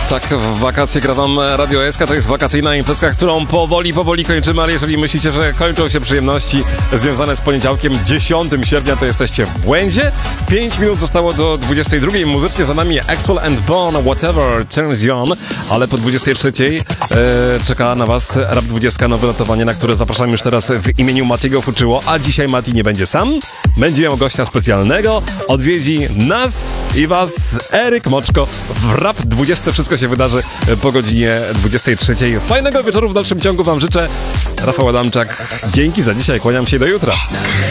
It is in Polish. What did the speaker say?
Tak, w wakacje gra wam Radio SK, to jest wakacyjna imprezka, którą powoli kończymy, ale jeżeli myślicie, że kończą się przyjemności związane z poniedziałkiem 10 sierpnia, to jesteście w błędzie. 5 minut zostało do 22. Muzycznie za nami Axwell and Bone, Whatever Turns You On, ale po 23 czeka na was Rap 20, nowe notowanie, na które zapraszam już teraz w imieniu Matiego Fuczyło, a dzisiaj Mati nie będzie sam, będzie miał gościa specjalnego, odwiedzi nas i was Eryk Moczko w Rap 20. Wszystko się wydarzy po godzinie 23. Fajnego wieczoru w dalszym ciągu wam życzę. Rafał Adamczak, dzięki za dzisiaj, kłaniam się do jutra.